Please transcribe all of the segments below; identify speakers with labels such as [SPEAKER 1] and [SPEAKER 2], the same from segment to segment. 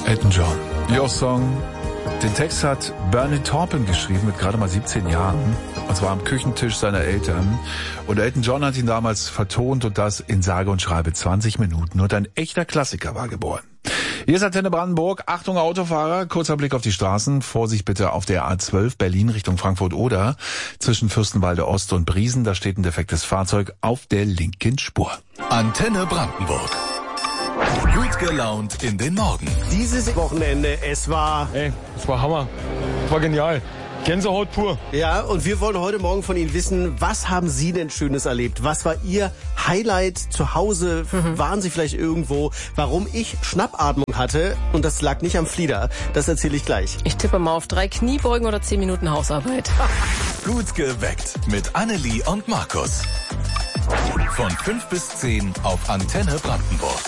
[SPEAKER 1] Elton John. Your Song. Den Text hat Bernie Taupin geschrieben mit gerade mal 17 Jahren. Und zwar am Küchentisch seiner Eltern. Und Elton John hat ihn damals vertont und das in sage und schreibe 20 Minuten. Und ein echter Klassiker war geboren. Hier ist Antenne Brandenburg. Achtung Autofahrer, kurzer Blick auf die Straßen. Vorsicht bitte auf der A12 Berlin Richtung Frankfurt-Oder. Zwischen Fürstenwalde Ost und Briesen, da steht ein defektes Fahrzeug auf der linken Spur.
[SPEAKER 2] Antenne Brandenburg. Gut gelaunt in den Morgen.
[SPEAKER 3] Dieses Wochenende, es war
[SPEAKER 4] Hammer. Es war genial. Gänsehaut pur.
[SPEAKER 3] Ja, und wir wollen heute Morgen von Ihnen wissen, was haben Sie denn Schönes erlebt? Was war Ihr Highlight zu Hause? Waren Sie vielleicht irgendwo? Warum ich Schnappatmung hatte? Und das lag nicht am Flieder. Das erzähle ich gleich.
[SPEAKER 5] Ich tippe mal auf 3 Kniebeugen oder 10 Minuten Hausarbeit.
[SPEAKER 2] Gut geweckt mit Annelie und Markus. Von 5 bis 10 auf Antenne Brandenburg.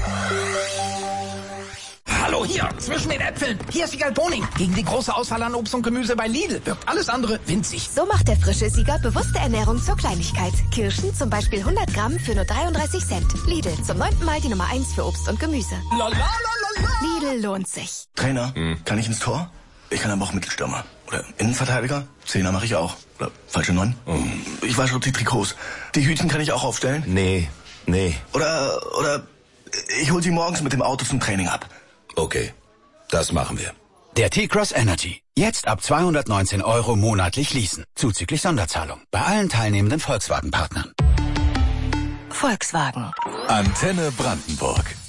[SPEAKER 6] Hallo hier, zwischen den Äpfeln. Hier ist Siegal Boning. Gegen die große Auswahl an Obst und Gemüse bei Lidl wirkt alles andere winzig.
[SPEAKER 7] So macht der frische Sieger bewusste Ernährung zur Kleinigkeit. Kirschen zum Beispiel 100 Gramm für nur 33 Cent. Lidl, zum 9. Mal die Nummer 1 für Obst und Gemüse. Lidl lohnt sich.
[SPEAKER 8] Trainer, kann ich ins Tor? Ich kann aber auch Mittelstürmer. Oder Innenverteidiger? Zehner mache ich auch. Oder falsche 9? Ich wasche auch die Trikots. Die Hütchen kann ich auch aufstellen?
[SPEAKER 9] Nee.
[SPEAKER 8] Oder ich hol sie morgens mit dem Auto zum Training ab.
[SPEAKER 9] Okay, das machen wir.
[SPEAKER 10] Der T-Cross Energy. Jetzt ab 219 € monatlich leasen. Zuzüglich Sonderzahlung. Bei allen teilnehmenden Volkswagen-Partnern.
[SPEAKER 7] Volkswagen.
[SPEAKER 2] Antenne Brandenburg.